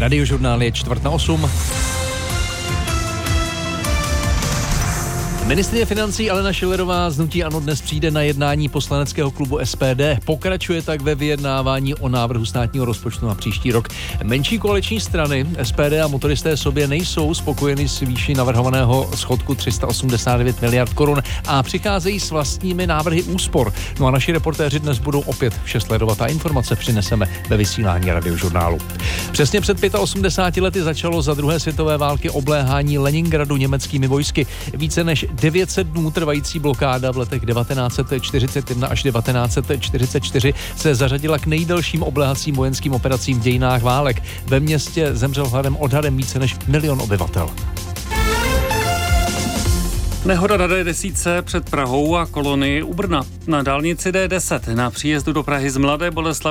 Radiožurnál je 7:45. Ministryně financí Alena Schillerová z hnutí ANO dnes přijde na jednání poslaneckého klubu SPD. Pokračuje tak ve vyjednávání o návrhu státního rozpočtu na příští rok. Menší koaliční strany SPD a motoristé sobě nejsou spokojeni s výší navrhovaného schodku 389 miliard korun a přicházejí s vlastními návrhy úspor. No a naši reportéři dnes budou opět vše sledovat a informace přineseme ve vysílání Radiožurnálu. Přesně před 85 lety začalo za druhé světové války obléhání Leningradu německými vojsky. Více než 900 dnů trvající blokáda v letech 1941 až 1944 se zařadila k nejdelším obléhacím vojenským operacím v dějinách válek. Ve městě zemřel hladem odhadem více než 1 milion obyvatel. Nehoda na D10 před Prahou a kolony u Brna. Na dálnici D10 na příjezdu do Prahy z Mladé Boleslavi